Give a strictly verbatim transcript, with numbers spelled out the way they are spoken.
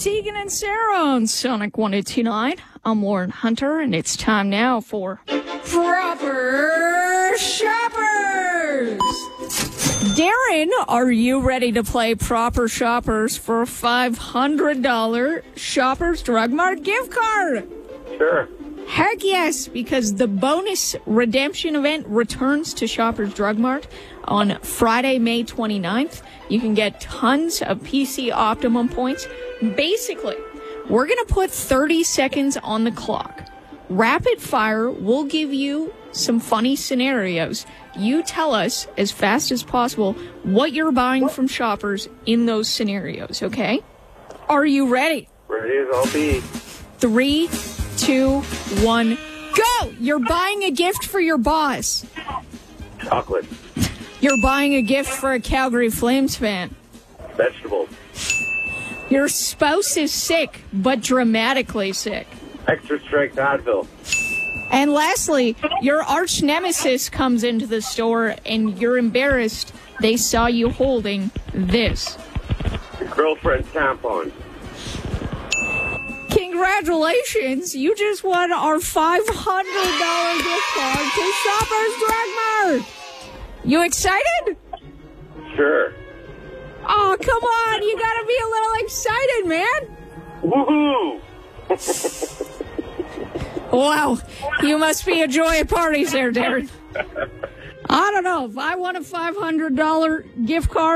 Tegan and Sarah on Sonic one oh two point nine. I'm Lauren Hunter, and it's time now for Proper Shoppers! Darren, are you ready to play Proper Shoppers for a five hundred dollars Shoppers Drug Mart gift card? Sure. Heck yes, because the bonus redemption event returns to Shoppers Drug Mart on Friday, May twenty-ninth. You can get tons of P C Optimum points. Basically, we're going to put thirty seconds on the clock. Rapid fire will give you some funny scenarios. You tell us as fast as possible what you're buying from Shoppers in those scenarios, okay? Are you ready? Ready as I'll be. Three, two, one, go! You're buying a gift for your boss. Chocolate. You're buying a gift for a Calgary Flames fan. Vegetables. Your spouse is sick, but dramatically sick. Extra strength Advil. And lastly, your arch nemesis comes into the store and you're embarrassed they saw you holding this. Your girlfriend's tampon. Congratulations, you just won our five hundred dollars gift card to Shoppers Drug Mart. You excited? Sure. Oh, come on, you gotta be a little excited, man. Woohoo! Wow, you must be a joy at parties there, Darren. I don't know, if I won a five hundred dollars gift card,